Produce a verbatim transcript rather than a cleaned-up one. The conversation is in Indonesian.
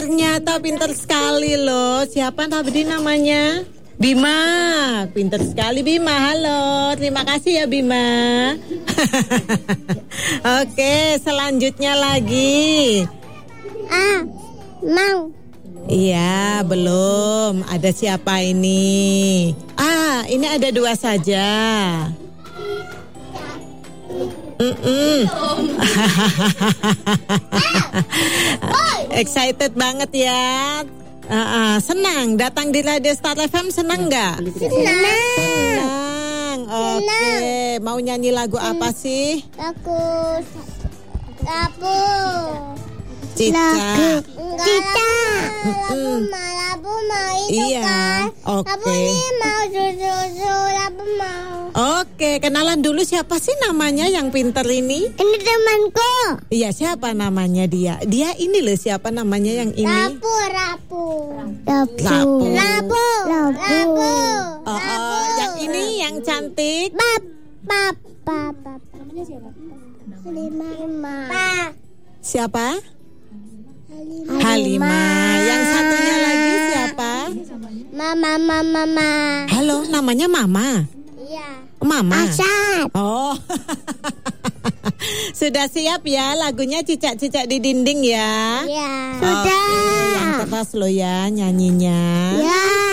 ternyata pintar sekali loh. Siapa tadi namanya? Bima. Pintar sekali Bima. Halo, terima kasih ya Bima. Oke, selanjutnya lagi. Ah, mau. Iya, belum. Ada siapa ini? Ah, ini ada dua saja. Mm-mm. Excited banget ya. uh, uh, Senang datang di Radio Star F M. Senang nggak? Senang. Senang. Oke, okay. Mau nyanyi lagu apa sih? Lagu Lagu Cica. Cica. Labu mau, labu mau itu iya. Kan. Oke. Labu ini mau susu, labu mau. Oke, kenalan dulu siapa sih namanya yang pinter ini? Ini temanku. Iya, siapa namanya dia? Dia ini loh, siapa namanya yang ini? Labu, labu. Labu. Labu. Labu. Labu. Oh, oh, yang ini yang cantik. Bab, bab, bab, bab. Namanya siapa? Halimah. Siapa? Halimah. Halimah. Yang satunya lagi siapa? Mama, mama, mama. Halo, namanya Mama. Iya. Mama. Asad. Oh. Sudah siap ya lagunya Cicak-cicak di dinding ya? Iya. Sudah. Oke, yang keras lo ya nyanyinya. Ya.